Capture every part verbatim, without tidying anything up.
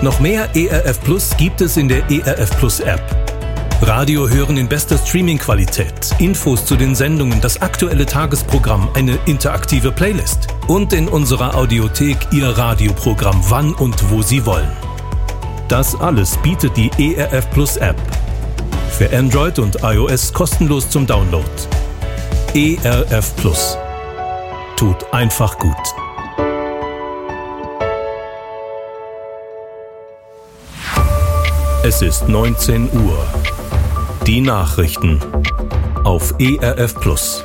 Noch mehr E R F Plus gibt es in der E R F Plus App. Radio hören in bester Streaming-Qualität, Infos zu den Sendungen, das aktuelle Tagesprogramm, eine interaktive Playlist und in unserer Audiothek Ihr Radioprogramm wann und wo Sie wollen. Das alles bietet die E R F Plus App. Für Android und iOS kostenlos zum Download. E R F Plus. Tut einfach gut. Es ist neunzehn Uhr. Die Nachrichten auf E R F Plus.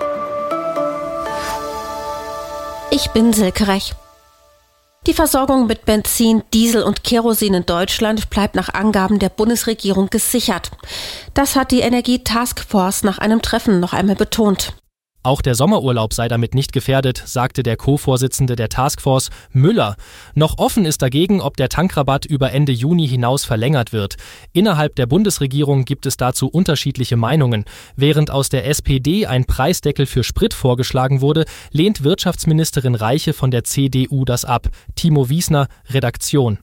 Ich bin Silke Rech. Die Versorgung mit Benzin, Diesel und Kerosin in Deutschland bleibt nach Angaben der Bundesregierung gesichert. Das hat die Energie-Taskforce nach einem Treffen noch einmal betont. Auch der Sommerurlaub sei damit nicht gefährdet, sagte der Co-Vorsitzende der Taskforce, Müller. Noch offen ist dagegen, ob der Tankrabatt über Ende Juni hinaus verlängert wird. Innerhalb der Bundesregierung gibt es dazu unterschiedliche Meinungen. Während aus der S P D ein Preisdeckel für Sprit vorgeschlagen wurde, lehnt Wirtschaftsministerin Reiche von der C D U das ab. Timo Wiesner, Redaktion.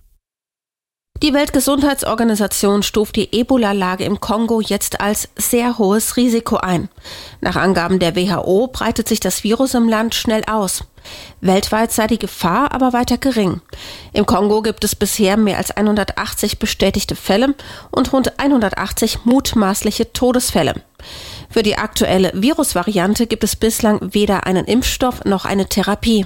Die Weltgesundheitsorganisation stuft die Ebola-Lage im Kongo jetzt als sehr hohes Risiko ein. Nach Angaben der W H O breitet sich das Virus im Land schnell aus. Weltweit sei die Gefahr aber weiter gering. Im Kongo gibt es bisher mehr als hundertachtzig bestätigte Fälle und rund hundertachtzig mutmaßliche Todesfälle. Für die aktuelle Virusvariante gibt es bislang weder einen Impfstoff noch eine Therapie.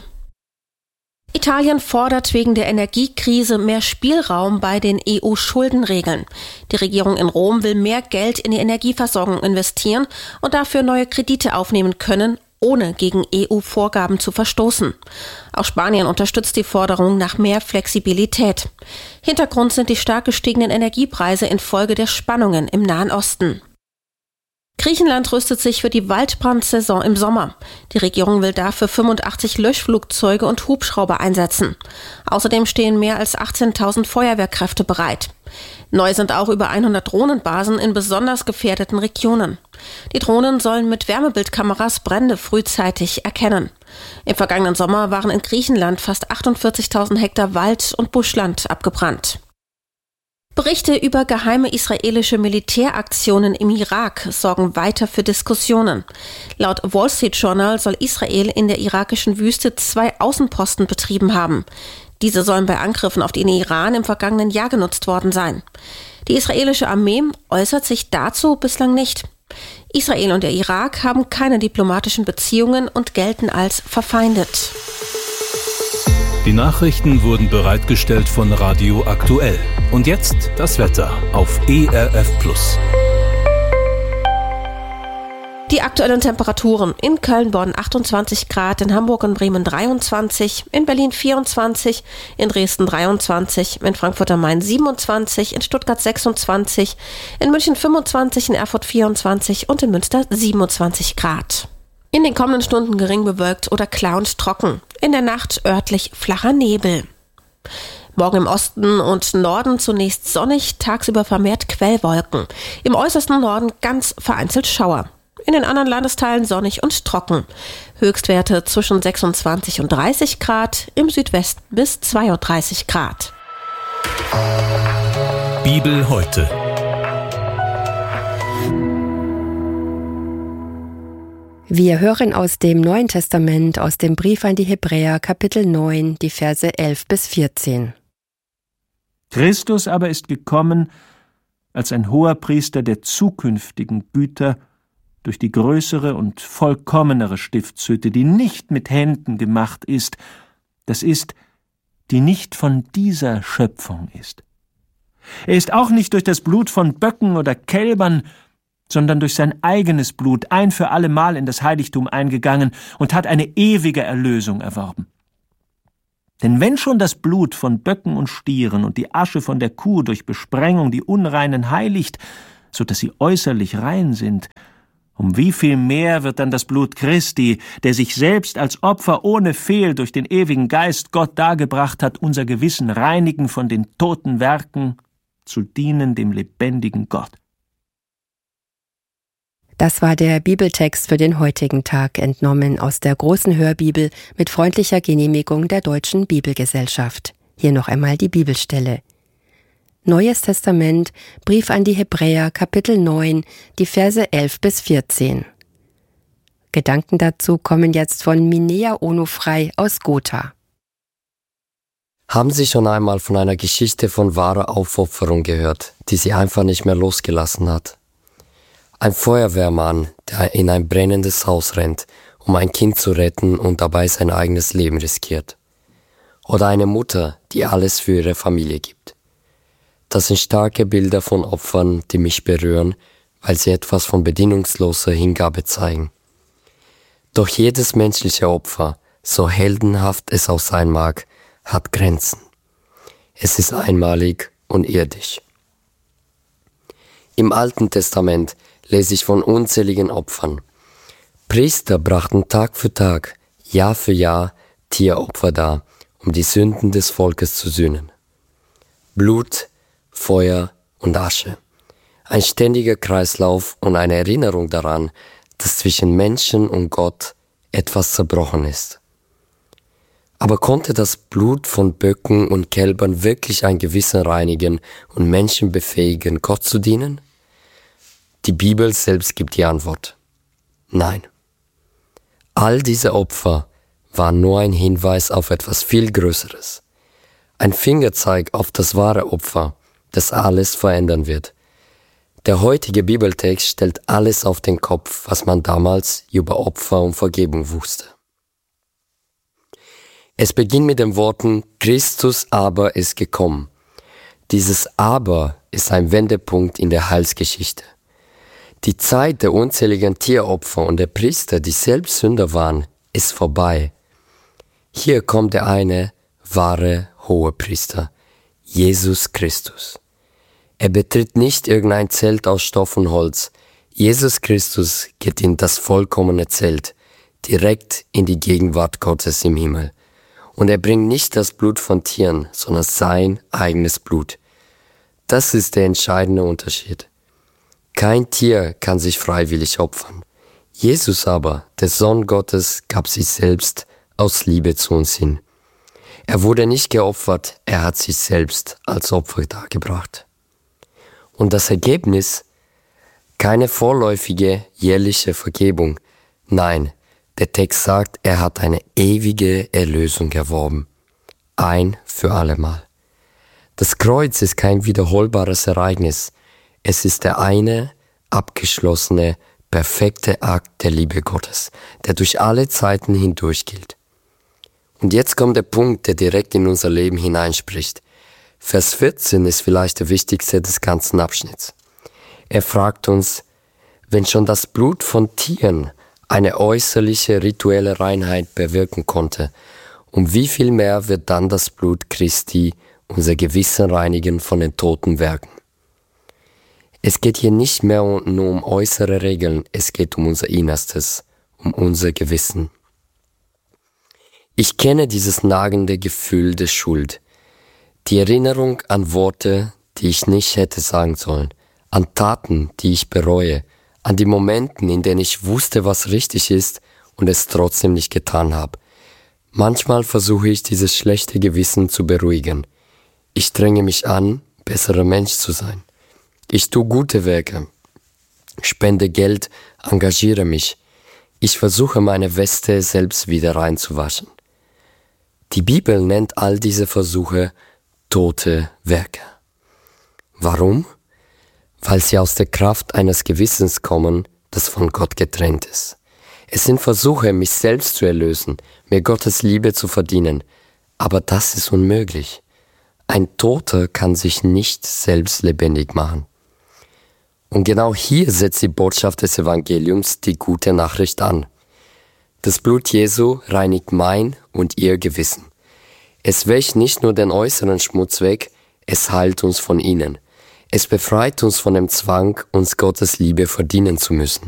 Italien fordert wegen der Energiekrise mehr Spielraum bei den E U-Schuldenregeln. Die Regierung in Rom will mehr Geld in die Energieversorgung investieren und dafür neue Kredite aufnehmen können, ohne gegen E U-Vorgaben zu verstoßen. Auch Spanien unterstützt die Forderung nach mehr Flexibilität. Hintergrund sind die stark gestiegenen Energiepreise infolge der Spannungen im Nahen Osten. Griechenland rüstet sich für die Waldbrandsaison im Sommer. Die Regierung will dafür fünfundachtzig Löschflugzeuge und Hubschrauber einsetzen. Außerdem stehen mehr als achtzehntausend Feuerwehrkräfte bereit. Neu sind auch über hundert Drohnenbasen in besonders gefährdeten Regionen. Die Drohnen sollen mit Wärmebildkameras Brände frühzeitig erkennen. Im vergangenen Sommer waren in Griechenland fast achtundvierzigtausend Hektar Wald und Buschland abgebrannt. Berichte über geheime israelische Militäraktionen im Irak sorgen weiter für Diskussionen. Laut Wall Street Journal soll Israel in der irakischen Wüste zwei Außenposten betrieben haben. Diese sollen bei Angriffen auf den Iran im vergangenen Jahr genutzt worden sein. Die israelische Armee äußert sich dazu bislang nicht. Israel und der Irak haben keine diplomatischen Beziehungen und gelten als verfeindet. Die Nachrichten wurden bereitgestellt von Radio Aktuell. Und jetzt das Wetter auf E R F Plus. Die aktuellen Temperaturen: in Köln, Bonn achtundzwanzig Grad, in Hamburg und Bremen dreiundzwanzig, in Berlin vierundzwanzig, in Dresden dreiundzwanzig, in Frankfurt am Main siebenundzwanzig, in Stuttgart sechsundzwanzig, in München fünfundzwanzig, in Erfurt vierundzwanzig und in Münster siebenundzwanzig Grad. In den kommenden Stunden gering bewölkt oder klar und trocken. In der Nacht örtlich flacher Nebel. Morgen im Osten und Norden zunächst sonnig, tagsüber vermehrt Quellwolken. Im äußersten Norden ganz vereinzelt Schauer. In den anderen Landesteilen sonnig und trocken. Höchstwerte zwischen sechsundzwanzig und dreißig Grad, im Südwesten bis zweiunddreißig Grad. Bibel heute. Wir hören aus dem Neuen Testament, aus dem Brief an die Hebräer, Kapitel neun, die Verse elf bis vierzehn. Christus aber ist gekommen als ein Hoherpriester der zukünftigen Güter durch die größere und vollkommenere Stiftshütte, die nicht mit Händen gemacht ist, das ist, die nicht von dieser Schöpfung ist. Er ist auch nicht durch das Blut von Böcken oder Kälbern, sondern durch sein eigenes Blut ein für allemal in das Heiligtum eingegangen und hat eine ewige Erlösung erworben. Denn wenn schon das Blut von Böcken und Stieren und die Asche von der Kuh durch Besprengung die Unreinen heiligt, so dass sie äußerlich rein sind, um wie viel mehr wird dann das Blut Christi, der sich selbst als Opfer ohne Fehl durch den ewigen Geist Gott dargebracht hat, unser Gewissen reinigen von den toten Werken, zu dienen dem lebendigen Gott. Das war der Bibeltext für den heutigen Tag, entnommen aus der großen Hörbibel mit freundlicher Genehmigung der Deutschen Bibelgesellschaft. Hier noch einmal die Bibelstelle. Neues Testament, Brief an die Hebräer, Kapitel neun, die Verse elf bis vierzehn. Gedanken dazu kommen jetzt von Minea Onufrei aus Gotha. Haben Sie schon einmal von einer Geschichte von wahrer Aufopferung gehört, die Sie einfach nicht mehr losgelassen hat? Ein Feuerwehrmann, der in ein brennendes Haus rennt, um ein Kind zu retten und dabei sein eigenes Leben riskiert. Oder eine Mutter, die alles für ihre Familie gibt. Das sind starke Bilder von Opfern, die mich berühren, weil sie etwas von bedingungsloser Hingabe zeigen. Doch jedes menschliche Opfer, so heldenhaft es auch sein mag, hat Grenzen. Es ist einmalig und irdisch. Im Alten Testament lese ich von unzähligen Opfern. Priester brachten Tag für Tag, Jahr für Jahr Tieropfer dar, um die Sünden des Volkes zu sühnen. Blut, Feuer und Asche. Ein ständiger Kreislauf und eine Erinnerung daran, dass zwischen Menschen und Gott etwas zerbrochen ist. Aber konnte das Blut von Böcken und Kälbern wirklich ein Gewissen reinigen und Menschen befähigen, Gott zu dienen? Die Bibel selbst gibt die Antwort. Nein. All diese Opfer waren nur ein Hinweis auf etwas viel Größeres. Ein Fingerzeig auf das wahre Opfer, das alles verändern wird. Der heutige Bibeltext stellt alles auf den Kopf, was man damals über Opfer und Vergebung wusste. Es beginnt mit den Worten, Christus aber ist gekommen. Dieses Aber ist ein Wendepunkt in der Heilsgeschichte. Die Zeit der unzähligen Tieropfer und der Priester, die selbst Sünder waren, ist vorbei. Hier kommt der eine wahre Hohepriester, Jesus Christus. Er betritt nicht irgendein Zelt aus Stoff und Holz. Jesus Christus geht in das vollkommene Zelt, direkt in die Gegenwart Gottes im Himmel. Und er bringt nicht das Blut von Tieren, sondern sein eigenes Blut. Das ist der entscheidende Unterschied. Kein Tier kann sich freiwillig opfern. Jesus aber, der Sohn Gottes, gab sich selbst aus Liebe zu uns hin. Er wurde nicht geopfert, er hat sich selbst als Opfer dargebracht. Und das Ergebnis? Keine vorläufige, jährliche Vergebung. Nein, der Text sagt, er hat eine ewige Erlösung erworben. Ein für allemal. Das Kreuz ist kein wiederholbares Ereignis. Es ist der eine, abgeschlossene, perfekte Akt der Liebe Gottes, der durch alle Zeiten hindurch gilt. Und jetzt kommt der Punkt, der direkt in unser Leben hineinspricht. Vers vierzehn ist vielleicht der wichtigste des ganzen Abschnitts. Er fragt uns, wenn schon das Blut von Tieren eine äußerliche rituelle Reinheit bewirken konnte, um wie viel mehr wird dann das Blut Christi unser Gewissen reinigen von den toten Werken? Es geht hier nicht mehr nur um äußere Regeln, es geht um unser Innerstes, um unser Gewissen. Ich kenne dieses nagende Gefühl der Schuld, die Erinnerung an Worte, die ich nicht hätte sagen sollen, an Taten, die ich bereue, an die Momenten, in denen ich wusste, was richtig ist und es trotzdem nicht getan habe. Manchmal versuche ich, dieses schlechte Gewissen zu beruhigen. Ich strenge mich an, besserer Mensch zu sein. Ich tue gute Werke, spende Geld, engagiere mich. Ich versuche, meine Weste selbst wieder reinzuwaschen. Die Bibel nennt all diese Versuche tote Werke. Warum? Weil sie aus der Kraft eines Gewissens kommen, das von Gott getrennt ist. Es sind Versuche, mich selbst zu erlösen, mir Gottes Liebe zu verdienen. Aber das ist unmöglich. Ein Toter kann sich nicht selbst lebendig machen. Und genau hier setzt die Botschaft des Evangeliums die gute Nachricht an. Das Blut Jesu reinigt mein und ihr Gewissen. Es wäscht nicht nur den äußeren Schmutz weg, es heilt uns von innen. Es befreit uns von dem Zwang, uns Gottes Liebe verdienen zu müssen.